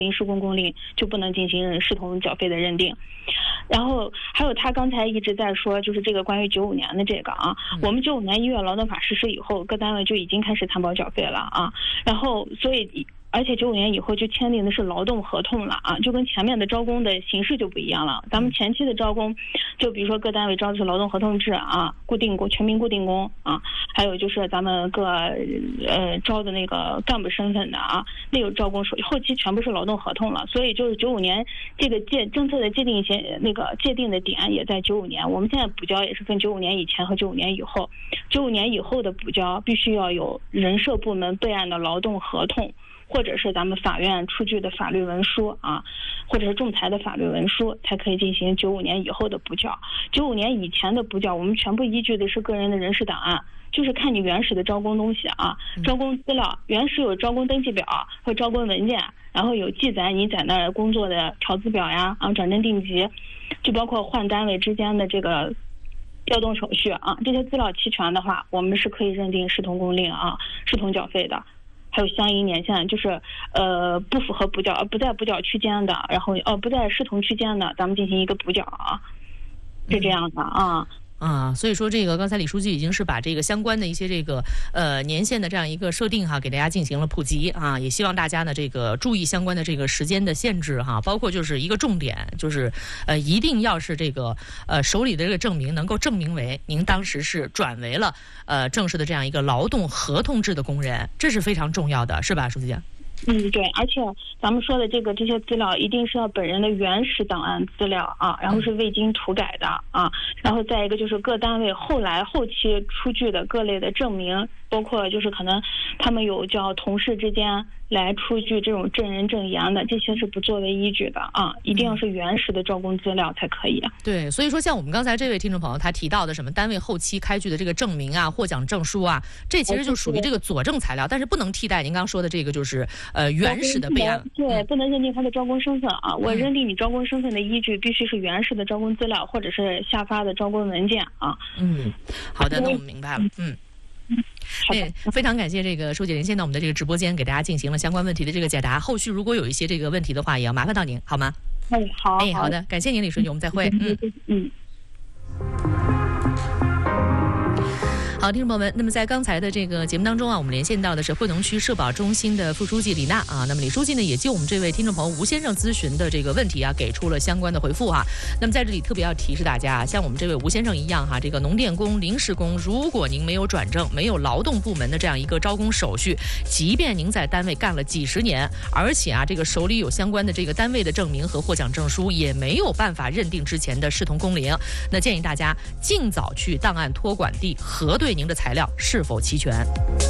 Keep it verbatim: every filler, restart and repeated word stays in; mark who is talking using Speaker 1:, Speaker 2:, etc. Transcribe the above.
Speaker 1: 施工工令就不能进行视同缴费的认定。然后还有他刚才一直在说，就是这个关于九五年的这个啊，我们九五年一月劳动法实施以后，各单位就已经开始摊保缴费了啊，然后所以。而且九五年以后就签订的是劳动合同了啊，就跟前面的招工的形式就不一样了。咱们前期的招工，就比如说各单位招的是劳动合同制啊，固定工、全民固定工啊，还有就是咱们各呃招的那个干部身份的啊，那个招工手续，后期全部是劳动合同了。所以就是九五年这个界政策的界定些那个界定的点也在九五年。我们现在补交也是分九五年以前和九五年以后，九五年以后的补交必须要有人社部门备案的劳动合同。或者是咱们法院出具的法律文书啊，或者是仲裁的法律文书，才可以进行九五年以后的补缴。九五年以前的补缴，我们全部依据的是个人的人事档案，就是看你原始的招工东西啊，招工资料原始有招工登记表和招工文件，然后有记载你在那儿工作的调资表呀，啊转正定级，就包括换单位之间的这个调动手续啊，这些资料齐全的话，我们是可以认定视同工令啊，视同缴费的。还有相应年限，就是呃不符合补缴呃不在补缴区间的，然后呃不在视同区间的，咱们进行一个补缴啊，是这样的啊。
Speaker 2: 啊，所以说这个刚才李书记已经是把这个相关的一些这个呃年限的这样一个设定哈，给大家进行了普及啊，也希望大家呢这个注意相关的这个时间的限制哈，包括就是一个重点就是呃一定要是这个呃手里的这个证明能够证明为您当时是转为了呃正式的这样一个劳动合同制的工人，这是非常重要的，是吧，书记？
Speaker 1: 嗯，对，而且咱们说的这个这些资料一定是要本人的原始档案资料啊，然后是未经涂改的啊，然后再一个就是各单位后来后期出具的各类的证明，包括就是可能他们有叫同事之间来出具这种证人证言的，这些是不作为依据的啊，一定要是原始的招工资料才可以。
Speaker 2: 对，所以说像我们刚才这位听众朋友他提到的什么单位后期开具的这个证明啊、获奖证书啊，这其实就属于这个佐证材料，但是不能替代您刚刚说的这个就是呃原始的备案。
Speaker 1: 对，不能认定他的招工身份啊，我认定你招工身份的依据必须是原始的招工资料或者是下发的招工文件啊。
Speaker 2: 嗯，好的，那我们明白了。嗯。对，非常感谢这个书记连线到我们的这个直播间，给大家进行了相关问题的这个解答。后续如果有一些这个问题的话，也要麻烦到您，好吗？
Speaker 1: 哎，好，
Speaker 2: 哎，好的，感谢您，李书记，我们再会。嗯
Speaker 1: 嗯。
Speaker 2: 好，听众朋友们，那么在刚才的这个节目当中啊，我们连线到的是惠农区社保中心的副书记李娜啊。那么李书记呢，也就我们这位听众朋友吴先生咨询的这个问题啊，给出了相关的回复哈、啊。那么在这里特别要提示大家，像我们这位吴先生一样哈、啊，这个农电工、临时工，如果您没有转正，没有劳动部门的这样一个招工手续，即便您在单位干了几十年，而且啊，这个手里有相关的这个单位的证明和获奖证书，也没有办法认定之前的视同工龄。那建议大家尽早去档案托管地核对您的材料是否齐全。